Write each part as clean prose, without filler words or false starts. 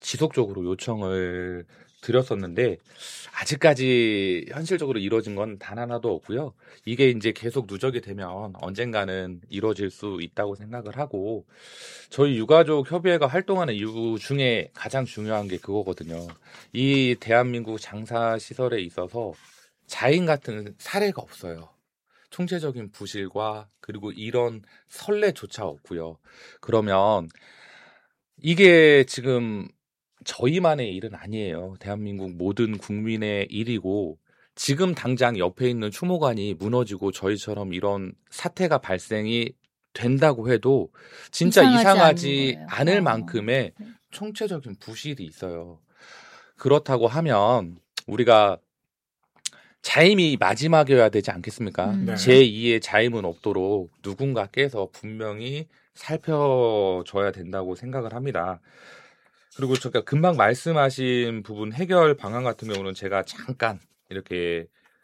지속적으로 요청을 드렸었는데 아직까지 현실적으로 이루어진 건 단 하나도 없고요. 이게 이제 계속 누적이 되면 언젠가는 이루어질 수 있다고 생각을 하고 저희 유가족 협의회가 활동하는 이유 중에 가장 중요한 게 그거거든요. 이 대한민국 장사 시설에 있어서 자인 같은 사례가 없어요. 총체적인 부실과 그리고 이런 선례조차 없고요. 그러면 이게 지금 저희만의 일은 아니에요. 대한민국 모든 국민의 일이고 지금 당장 옆에 있는 추모관이 무너지고 저희처럼 이런 사태가 발생이 된다고 해도 진짜 이상하지 않을 만큼의 총체적인 부실이 있어요. 그렇다고 하면 우리가 자임이 마지막이어야 되지 않겠습니까? 네. 제2의 자임은 없도록 누군가께서 분명히 살펴줘야 된다고 생각을 합니다. 그리고 제가 금방 말씀하신 부분 해결 방안 같은 경우는 제가 잠깐 이렇게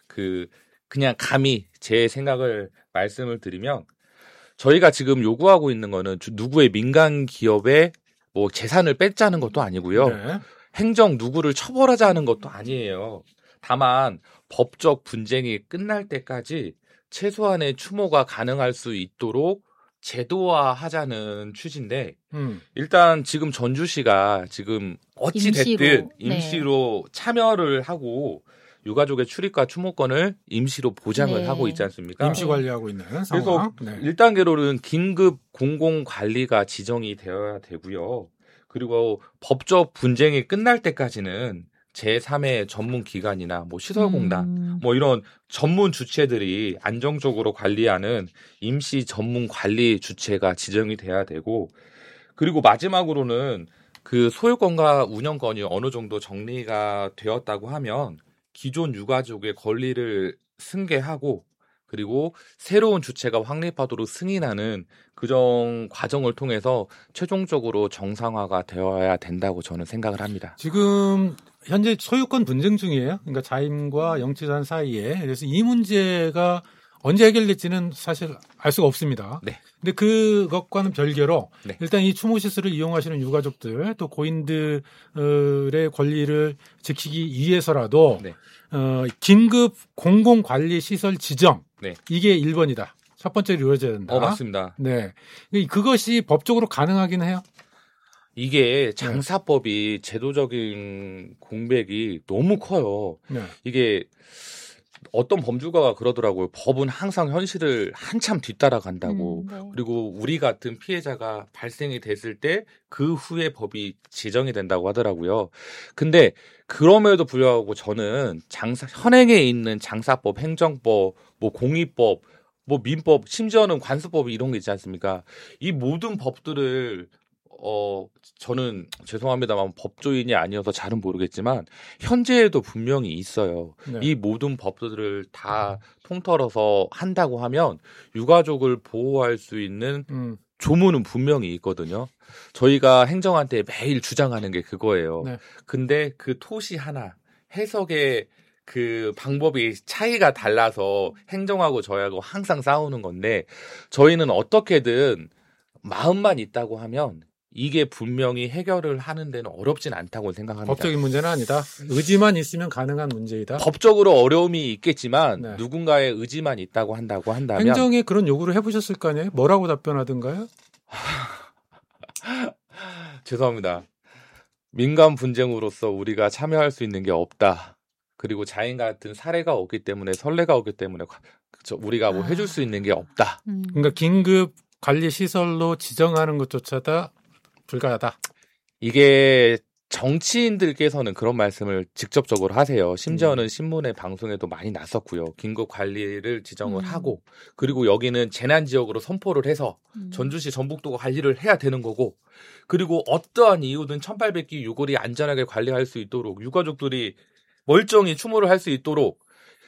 그냥 감히 제 생각을 말씀을 드리면 저희가 지금 요구하고 있는 거는 누구의 민간 기업의 뭐 재산을 뺏자는 것도 아니고요. 네. 행정 누구를 처벌하자는 것도 아니에요. 다만 법적 분쟁이 끝날 때까지 최소한의 추모가 가능할 수 있도록 제도화하자는 취지인데 일단 지금 전주시가 지금 어찌 됐든 임시로 참여를 하고 유가족의 출입과 추모권을 임시로 보장을 하고 있지 않습니까? 임시 관리하고 있는 상황. 그래서 1단계로는 긴급 공공관리가 지정이 되어야 되고요. 그리고 법적 분쟁이 끝날 때까지는 제3의 전문 기관이나 뭐 시설공단 뭐 이런 전문 주체들이 안정적으로 관리하는 임시 전문 관리 주체가 지정이 돼야 되고 그리고 마지막으로는 그 소유권과 운영권이 어느 정도 정리가 되었다고 하면 기존 유가족의 권리를 승계하고 그리고 새로운 주체가 확립하도록 승인하는 그정 과정을 통해서 최종적으로 정상화가 되어야 된다고 저는 생각을 합니다. 지금 현재 소유권 분쟁 중이에요. 그러니까 자임과 영치산 사이에. 그래서 이 문제가 언제 해결될지는 사실 알 수가 없습니다. 네. 근데 그것과는 별개로 네. 일단 이 추모시설을 이용하시는 유가족들 또 고인들의 권리를 지키기 위해서라도 네. 긴급 공공관리시설 지정 네. 이게 1번이다. 첫 번째로 이루어져야 된다. 맞습니다. 네. 그것이 법적으로 가능하긴 해요. 이게 장사법이 제도적인 공백이 너무 커요. 네. 이게 어떤 범주가가 그러더라고요. 법은 항상 현실을 한참 뒤따라간다고. 네. 그리고 우리 같은 피해자가 발생이 됐을 때 그 후에 법이 제정이 된다고 하더라고요. 근데 그럼에도 불구하고 저는 현행에 있는 장사법, 행정법, 뭐 공익법, 뭐 민법, 심지어는 관습법 이런 게 있지 않습니까? 이 모든 법들을 저는 죄송합니다만 법조인이 아니어서 잘은 모르겠지만 현재에도 분명히 있어요. 네. 이 모든 법들을 다 통틀어서 한다고 하면 유가족을 보호할 수 있는 조문은 분명히 있거든요. 저희가 행정한테 매일 주장하는 게 그거예요. 네. 근데 그 토시 하나 해석의 그 방법이 차이가 달라서 행정하고 저희하고 항상 싸우는 건데 저희는 어떻게든 마음만 있다고 하면 이게 분명히 해결을 하는 데는 어렵진 않다고 생각합니다. 법적인 문제는 아니다. 의지만 있으면 가능한 문제이다. 법적으로 어려움이 있겠지만 네. 누군가의 의지만 있다고 한다면 행정에 그런 요구를 해보셨을 거 아니에요? 뭐라고 답변하던가요? 죄송합니다. 민간 분쟁으로서 우리가 참여할 수 있는 게 없다. 그리고 자인 같은 사례가 없기 때문에 선례가 없기 때문에 우리가 뭐 해줄 수 있는 게 없다. 그러니까 긴급 관리 시설로 지정하는 것조차도 불가하다. 이게 정치인들께서는 그런 말씀을 직접적으로 하세요. 심지어는 신문에 방송에도 많이 났었고요. 긴급 관리를 지정을 하고 그리고 여기는 재난 지역으로 선포를 해서 전주시 전북도가 관리를 해야 되는 거고 그리고 어떠한 이유든 1800기 유골이 안전하게 관리할 수 있도록 유가족들이 멀쩡히 추모를 할 수 있도록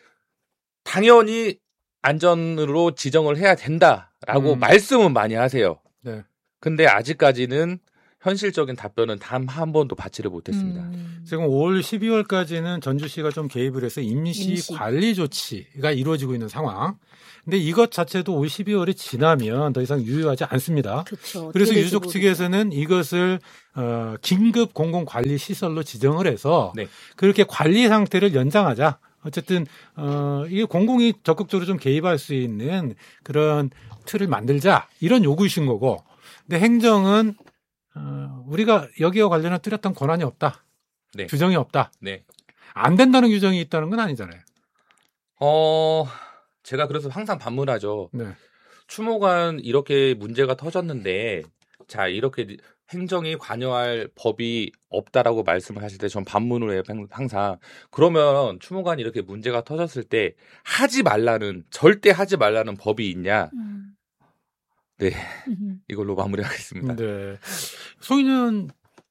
당연히 안전으로 지정을 해야 된다라고 말씀은 많이 하세요. 네. 근데 아직까지는 현실적인 답변은 단 한 번도 받지를 못했습니다. 지금 올 12월까지는 전주시가 좀 개입을 해서 임시 관리 조치가 이루어지고 있는 상황. 근데 이것 자체도 올 12월이 지나면 더 이상 유효하지 않습니다. 그쵸, 그래서 유족 측에서는 이것을 긴급 공공관리 시설로 지정을 해서 네. 그렇게 관리 상태를 연장하자. 어쨌든 이게 공공이 적극적으로 좀 개입할 수 있는 그런 틀을 만들자 이런 요구이신 거고. 근데 행정은 우리가 여기와 관련한 뚜렷한 권한이 없다. 네. 규정이 없다. 네. 안 된다는 규정이 있다는 건 아니잖아요. 제가 그래서 항상 반문하죠. 네. 추모관 이렇게 문제가 터졌는데, 자, 이렇게 행정이 관여할 법이 없다라고 말씀을 하실 때 전 반문을 해요, 항상. 그러면 추모관이 이렇게 문제가 터졌을 때 절대 하지 말라는 법이 있냐? 네. 이걸로 마무리하겠습니다. 네. 송인현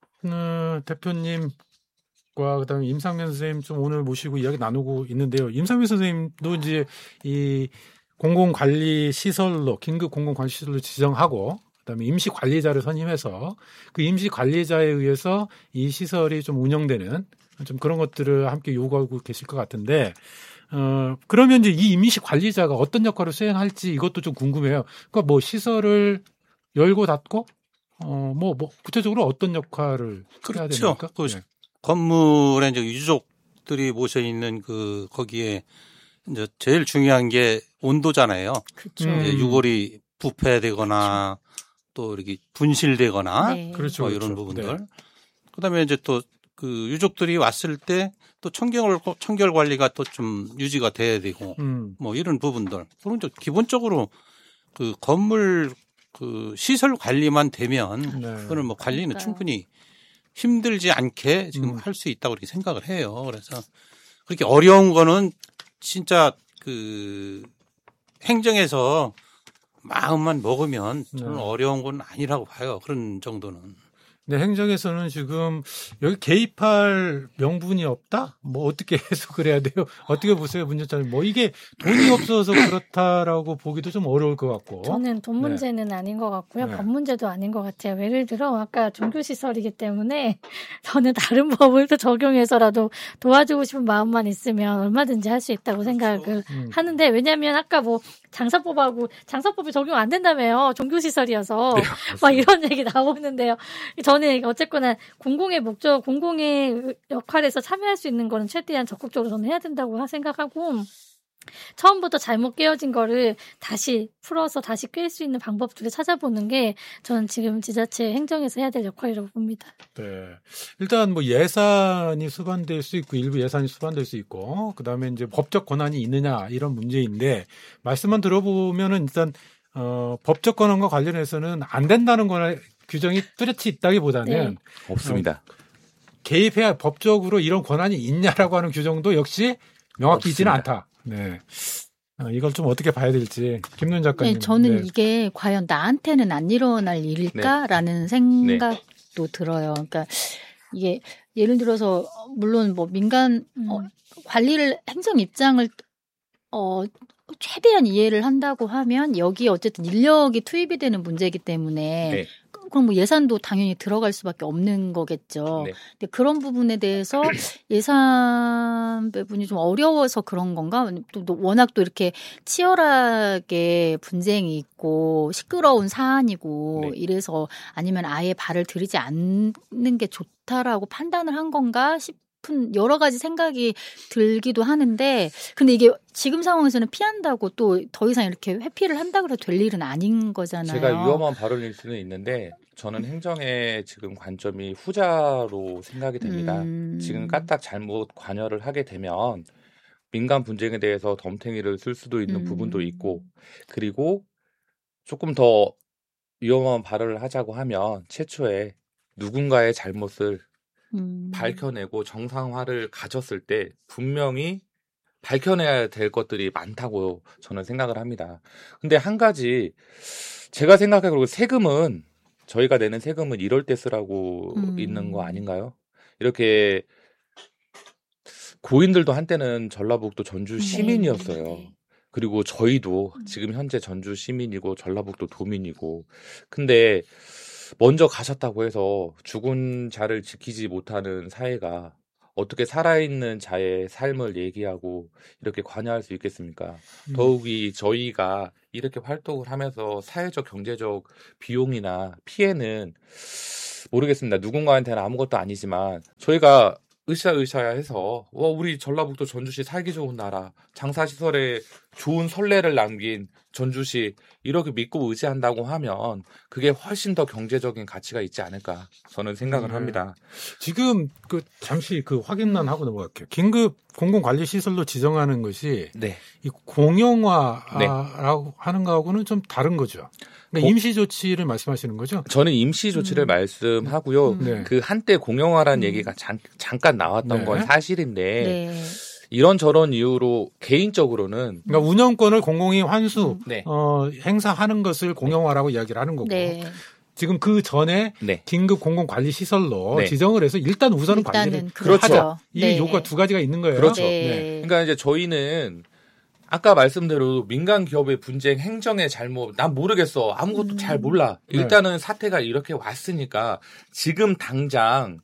대표님과 그다음에 임상면 선생님 좀 오늘 모시고 이야기 나누고 있는데요. 임상면 선생님도 이제 이 공공관리 시설로 긴급 공공관리 시설로 지정하고 그다음에 임시 관리자를 선임해서 그 임시 관리자에 의해서 이 시설이 좀 운영되는 좀 그런 것들을 함께 요구하고 계실 것 같은데 그러면 이제 이 임시 관리자가 어떤 역할을 수행할지 이것도 좀 궁금해요. 그러니까 뭐 시설을 열고 닫고 뭐 구체적으로 어떤 역할을 해야 됩니까? 그 네. 건물에 이제 유족들이 모셔 있는 거기에 이제 제일 중요한 게 온도잖아요. 그렇죠. 유골이 부패되거나 또 이렇게 분실되거나 네. 그렇죠, 뭐 그렇죠. 이런 부분들. 네. 그다음에 이제 또 그 유족들이 왔을 때 또 청결 관리가 또 좀 유지가 돼야 되고 뭐 이런 부분들. 그런 기본적으로 그 건물 그 시설 관리만 되면 그거는 뭐 관리는 그러니까요. 충분히 힘들지 않게 지금 할 수 있다고 이렇게 생각을 해요. 그래서 그렇게 어려운 거는 진짜 그 행정에서 마음만 먹으면 저는 어려운 건 아니라고 봐요. 그런 정도는. 네, 행정에서는 지금 여기 개입할 명분이 없다? 뭐 어떻게 해석을 해야 돼요? 어떻게 보세요, 문제자님? 뭐 이게 돈이 없어서 그렇다라고 보기도 좀 어려울 것 같고. 저는 돈 문제는 아닌 것 같고요. 법 문제도 아닌 것 같아요. 예를 들어 아까 종교시설이기 때문에 저는 다른 법을 또 적용해서라도 도와주고 싶은 마음만 있으면 얼마든지 할 수 있다고 생각을 하는데 왜냐하면 아까 뭐 장사법이 적용 안 된다며요. 종교시설이어서 네, 막 이런 얘기 나오는데요. 저는 어쨌거나 공공의 목적, 공공의 역할에서 참여할 수 있는 거는 최대한 적극적으로 저는 해야 된다고 생각하고 처음부터 잘못 깨어진 거를 다시 풀어서 다시 깰 수 있는 방법들을 찾아보는 게 저는 지금 지자체 행정에서 해야 될 역할이라고 봅니다. 네. 일단 뭐 예산이 수반될 수 있고 일부 예산이 수반될 수 있고 그다음에 이제 법적 권한이 있느냐 이런 문제인데 말씀만 들어보면은 일단 법적 권한과 관련해서는 안 된다는 거나 규정이 뚜렷이 있다기보다는 없습니다. 개입해야 법적으로 이런 권한이 있냐라고 하는 규정도 역시 명확히 있지는 않다. 네. 이걸 좀 어떻게 봐야 될지 김론 작가님. 네, 저는 이게 과연 나한테는 안 일어날 일일까라는 생각도 들어요. 그러니까 이게 예를 들어서 물론 뭐 민간 관리를 행정 입장을 최대한 이해를 한다고 하면 여기 어쨌든 인력이 투입이 되는 문제이기 때문에 그럼 뭐 예산도 당연히 들어갈 수밖에 없는 거겠죠. 네. 근데 그런 부분에 대해서 예산 배분이 좀 어려워서 그런 건가? 또 워낙 또 이렇게 치열하게 분쟁이 있고 시끄러운 사안이고 이래서 아니면 아예 발을 들이지 않는 게 좋다라고 판단을 한 건가 싶은 여러 가지 생각이 들기도 하는데 근데 이게 지금 상황에서는 피한다고 또 더 이상 이렇게 회피를 한다고 해도 될 일은 아닌 거잖아요. 제가 위험한 발언일 수는 있는데 저는 행정의 지금 관점이 후자로 생각이 됩니다. 지금 까딱 잘못 관여를 하게 되면 민간 분쟁에 대해서 덤탱이를 쓸 수도 있는 부분도 있고 그리고 조금 더 위험한 발언을 하자고 하면 최초에 누군가의 잘못을 밝혀내고 정상화를 가졌을 때 분명히 밝혀내야 될 것들이 많다고 저는 생각을 합니다. 근데 한 가지 제가 생각하기로 세금은 저희가 내는 세금은 이럴 때 쓰라고 있는 거 아닌가요? 이렇게 고인들도 한때는 전라북도 전주 시민이었어요. 그리고 저희도 지금 현재 전주 시민이고 전라북도 도민이고 근데 먼저 가셨다고 해서 죽은 자를 지키지 못하는 사회가 어떻게 살아있는 자의 삶을 얘기하고 이렇게 관여할 수 있겠습니까? 더욱이 저희가 이렇게 활동을 하면서 사회적, 경제적 비용이나 피해는 모르겠습니다. 누군가한테는 아무것도 아니지만 저희가 으쌰으쌰해서 우리 전라북도 전주시 살기 좋은 나라, 장사시설에 좋은 선례를 남긴 전주시 이렇게 믿고 의지한다고 하면 그게 훨씬 더 경제적인 가치가 있지 않을까 저는 생각을 합니다. 지금 잠시 확인만 하고 넘어갈게요. 긴급 공공관리시설로 지정하는 것이 네. 이 공영화라고 하는 거하고는 좀 다른 거죠. 그러니까 임시 조치를 말씀하시는 거죠? 저는 임시 조치를 말씀하고요. 네. 그 한때 공영화라는 얘기가 잠깐 나왔던 네. 건 사실인데 네. 이런저런 이유로 개인적으로는 그러니까 운영권을 공공이 환수 네. 행사하는 것을 공영화라고 이야기를 하는 거고 네. 지금 그 전에 네. 긴급 공공관리시설로 네. 지정을 해서 일단 우선은 관리를 그렇죠. 하자. 이 네. 요구가 두 가지가 있는 거예요. 그렇죠. 네. 그러니까 이제 저희는 아까 말씀대로 민간 기업의 분쟁, 행정의 잘못, 난 모르겠어. 아무것도 잘 몰라. 일단은 사태가 이렇게 왔으니까 지금 당장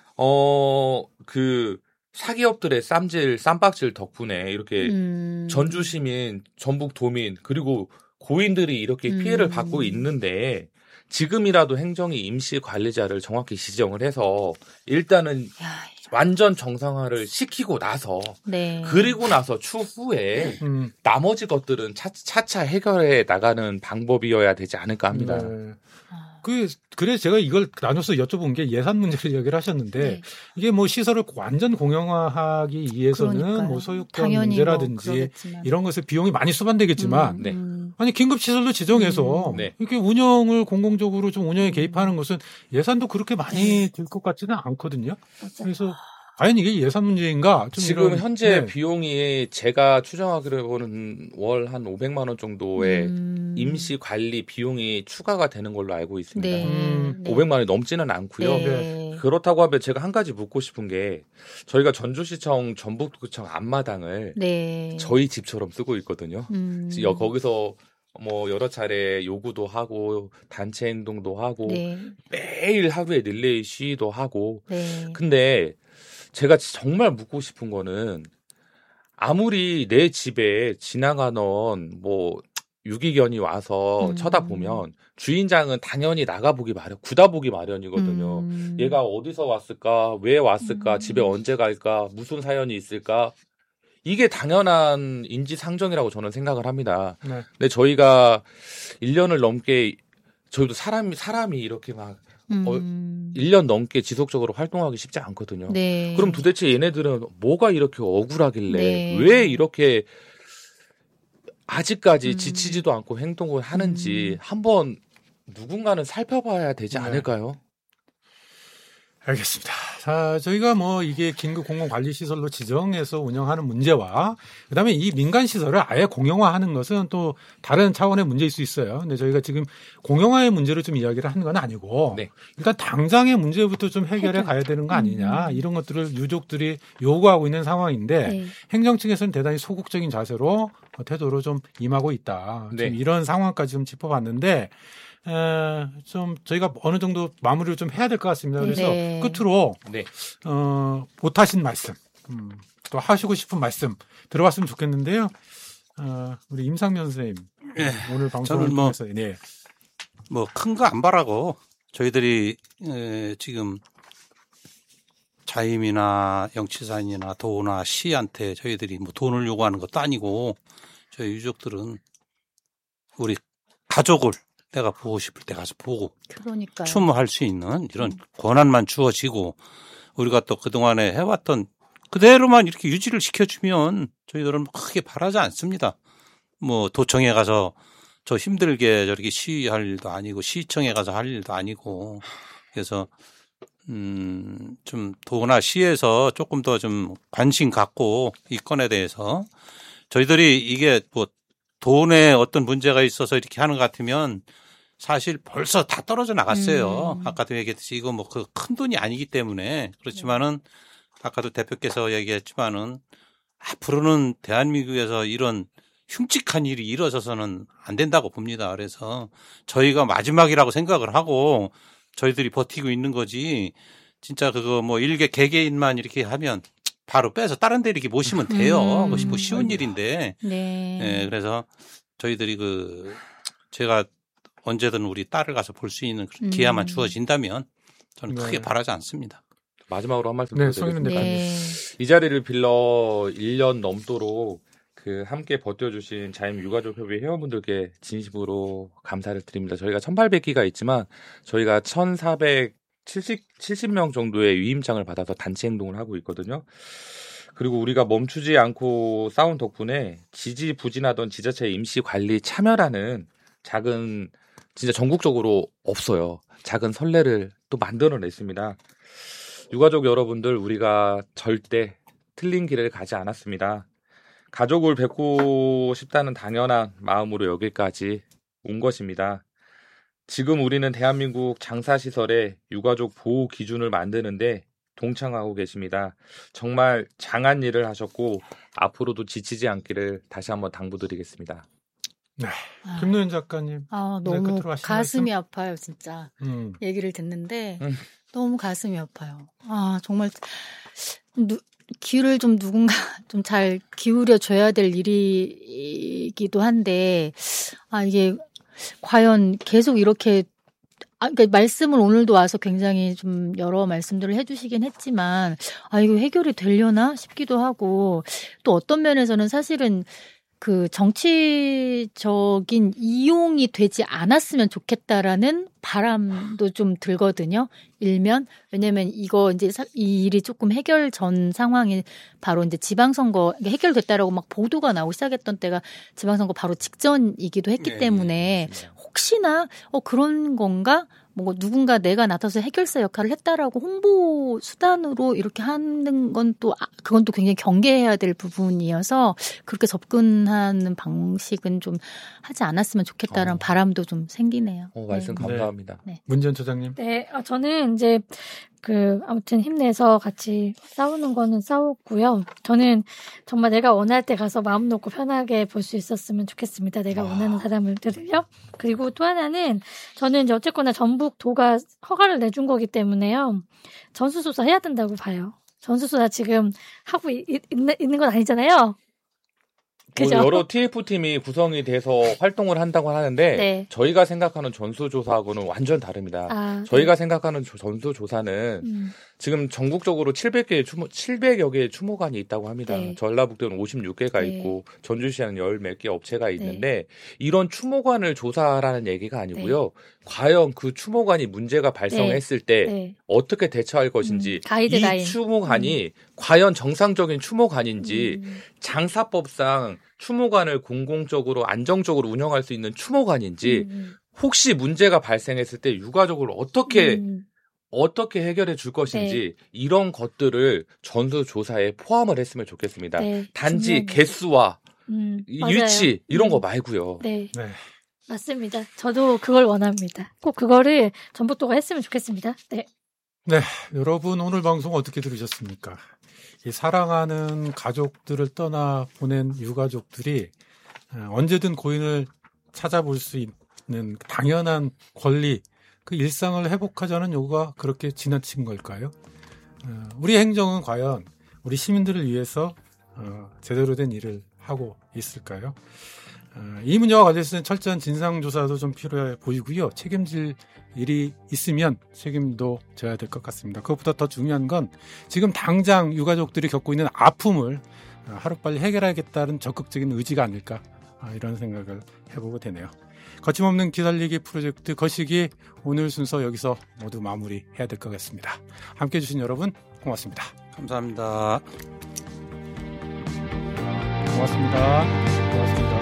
사기업들의 쌈박질 덕분에 이렇게 전주 시민, 전북 도민 그리고 고인들이 이렇게 피해를 받고 있는데 지금이라도 행정이 임시 관리자를 정확히 지정을 해서 일단은 완전 정상화를 시키고 나서 네. 그리고 나서 추후에 나머지 것들은 차차 해결해 나가는 방법이어야 되지 않을까 합니다. 네. 그래서 제가 이걸 나눠서 여쭤본 게 예산 문제를 이야기를 하셨는데 네. 이게 뭐 시설을 완전 공영화하기 위해서는 그러니까요. 뭐 소유권 당연히 문제라든지 그러겠지만. 이런 것에 비용이 많이 수반되겠지만 네. 아니 긴급 시설로 지정해서 네. 이렇게 운영을 공공적으로 좀 운영에 개입하는 것은 예산도 그렇게 많이 들 것 같지는 않거든요. 그래서 과연 이게 예산 문제인가? 좀 지금 이런, 현재 네. 비용이 제가 추정하기로는 월 한 500만 원 정도의 임시 관리 비용이 추가가 되는 걸로 알고 있습니다. 네. 500만 원이 넘지는 않고요. 네. 그렇다고 하면 제가 한 가지 묻고 싶은 게 저희가 전주시청, 전북구청 앞마당을 네. 저희 집처럼 쓰고 있거든요. 거기서 뭐 여러 차례 요구도 하고 단체 행동도 하고 네. 매일 하루에 릴레이 시위도 하고 네. 근데 제가 정말 묻고 싶은 거는 아무리 내 집에 지나가는 뭐 유기견이 와서 쳐다보면 주인장은 당연히 나가보기 마련, 굳어보기 마련이거든요. 얘가 어디서 왔을까, 왜 왔을까, 집에 언제 갈까, 무슨 사연이 있을까. 이게 당연한 인지상정이라고 저는 생각을 합니다. 네. 근데 저희가 1년을 넘게 저희도 사람이 이렇게 막 1년 넘게 지속적으로 활동하기 쉽지 않거든요. 네. 그럼 도대체 얘네들은 뭐가 이렇게 억울하길래 네. 왜 이렇게 아직까지 지치지도 않고 행동을 하는지 한번 누군가는 살펴봐야 되지 않을까요? 알겠습니다. 자, 저희가 뭐 이게 긴급 공공관리시설로 지정해서 운영하는 문제와 그다음에 이 민간시설을 아예 공영화하는 것은 또 다른 차원의 문제일 수 있어요. 근데 저희가 지금 공영화의 문제로 좀 이야기를 하는 건 아니고 네. 일단 당장의 문제부터 좀 해결해 가야 되는 거 아니냐. 이런 것들을 유족들이 요구하고 있는 상황인데 네. 행정층에서는 대단히 소극적인 자세로 태도로 좀 임하고 있다. 네. 좀 이런 상황까지 좀 짚어봤는데 좀 저희가 어느 정도 마무리를 좀 해야 될 것 같습니다. 그래서 네. 끝으로 네. 못하신 말씀, 또 하시고 싶은 말씀 들어봤으면 좋겠는데요. 우리 임상면 선생님 오늘 방송을 저는 뭐 통해서 네. 뭐 큰 거 안 바라고 저희들이 지금 자임이나 영치산이나 도나 시한테 저희들이 뭐 돈을 요구하는 것도 아니고 저희 유족들은 우리 가족을 내가 보고 싶을 때 가서 보고 그러니까요. 추모할 수 있는 이런 권한만 주어지고 우리가 또 그동안에 해왔던 그대로만 이렇게 유지를 시켜주면 저희들은 크게 바라지 않습니다. 뭐 도청에 가서 저 힘들게 저렇게 시위할 일도 아니고 시청에 가서 할 일도 아니고 그래서 좀 도나 시에서 조금 더 좀 관심 갖고 이 건에 대해서 저희들이 이게 뭐 돈에 어떤 문제가 있어서 이렇게 하는 것 같으면 사실 벌써 다 떨어져 나갔어요. 아까도 얘기했듯이 이거 뭐 그 큰 돈이 아니기 때문에 그렇지만은 아까도 대표께서 얘기했지만은 앞으로는 대한민국에서 이런 흉측한 일이 일어서서는 안 된다고 봅니다. 그래서 저희가 마지막이라고 생각을 하고 저희들이 버티고 있는 거지. 진짜 그거 뭐 개개인만 이렇게 하면 바로 빼서 다른 데 이렇게 모시면 돼요. 그것이 뭐 쉬운 일인데. 네. 네. 그래서 저희들이 제가 언제든 우리 딸을 가서 볼 수 있는 그런 기회만 주어진다면 저는 크게 바라지 않습니다. 마지막으로 한 말씀 드리겠습니다. 네. 이 자리를 빌려 1년 넘도록 함께 버텨주신 자임 유가족 협의 회원분들께 진심으로 감사를 드립니다. 저희가 1800기가 있지만 저희가 1470명 정도의 위임장을 받아서 단체 행동을 하고 있거든요. 그리고 우리가 멈추지 않고 싸운 덕분에 지지부진하던 지자체 임시관리 참여라는 작은 진짜 전국적으로 없어요. 작은 선례를 또 만들어냈습니다. 유가족 여러분들 우리가 절대 틀린 길을 가지 않았습니다. 가족을 뵙고 싶다는 당연한 마음으로 여기까지 온 것입니다. 지금 우리는 대한민국 장사시설의 유가족 보호 기준을 만드는데 동참하고 계십니다. 정말 장한 일을 하셨고 앞으로도 지치지 않기를 다시 한번 당부드리겠습니다. 네, 김노현 작가님. 너무 가슴이 아파요, 진짜. 얘기를 듣는데 너무 가슴이 아파요. 정말 귀를 좀 누군가 좀 잘 기울여 줘야 될 일이기도 한데, 이게 과연 계속 이렇게, 그러니까 말씀을 오늘도 와서 굉장히 좀 여러 말씀들을 해주시긴 했지만, 이거 해결이 되려나 싶기도 하고, 또 어떤 면에서는 사실은 그 정치적인 이용이 되지 않았으면 좋겠다라는 바람도 좀 들거든요. 일면 왜냐면 이거 이제 이 일이 조금 해결 전 상황이 바로 이제 지방선거 해결됐다라고 막 보도가 나오기 시작했던 때가 지방선거 바로 직전이기도 했기 때문에 혹시나 그런 건가? 뭐 누군가 내가 나서서 해결사 역할을 했다라고 홍보 수단으로 이렇게 하는 건 또 그건 또 굉장히 경계해야 될 부분이어서 그렇게 접근하는 방식은 좀 하지 않았으면 좋겠다는 바람도 좀 생기네요. 말씀 감사합니다. 네. 문지연 처장님. 네, 저는 이제 아무튼 힘내서 같이 싸우는 거는 싸웠고요. 저는 정말 내가 원할 때 가서 마음 놓고 편하게 볼 수 있었으면 좋겠습니다. 내가 원하는 사람들을요. 그리고 또 하나는 저는 이제 어쨌거나 전북도가 허가를 내준 거기 때문에요. 전수조사 해야 된다고 봐요. 전수조사 지금 하고 있는 건 아니잖아요. 그죠? 여러 TF팀이 구성이 돼서 활동을 한다고 하는데 네. 저희가 생각하는 전수조사하고는 완전 다릅니다. 저희가 생각하는 전수조사는 지금 전국적으로 700여 개의 추모관이 있다고 합니다. 네. 전라북도는 56개가 있고 전주시에는 10몇 개 업체가 있는데 이런 추모관을 조사하라는 얘기가 아니고요. 과연 그 추모관이 문제가 발생했을 때 어떻게 대처할 것인지 가이드라인. 이 추모관이 과연 정상적인 추모관인지 장사법상 추모관을 공공적으로 안정적으로 운영할 수 있는 추모관인지 혹시 문제가 발생했을 때 유가족을 어떻게 해결해 줄 것인지 이런 것들을 전수조사에 포함을 했으면 좋겠습니다. 단지 중요합니다. 개수와 위치 이런 거 말고요. 네. 맞습니다. 저도 그걸 원합니다. 꼭 그거를 전북도가 했으면 좋겠습니다. 네. 네, 여러분 오늘 방송 어떻게 들으셨습니까? 이 사랑하는 가족들을 떠나 보낸 유가족들이 언제든 고인을 찾아볼 수 있는 당연한 권리, 그 일상을 회복하자는 요구가 그렇게 지나친 걸까요? 우리 행정은 과연 우리 시민들을 위해서 제대로 된 일을 하고 있을까요? 이 문제와 관련해서는 철저한 진상조사도 좀 필요해 보이고요. 책임질 일이 있으면 책임도 져야 될 것 같습니다. 그것보다 더 중요한 건 지금 당장 유가족들이 겪고 있는 아픔을 하루빨리 해결하겠다는 적극적인 의지가 아닐까 이런 생각을 해보게 되네요. 거침없는 기살리기 프로젝트 거시기 오늘 순서 여기서 모두 마무리해야 될 것 같습니다. 함께해 주신 여러분 고맙습니다. 감사합니다. 고맙습니다. 고맙습니다.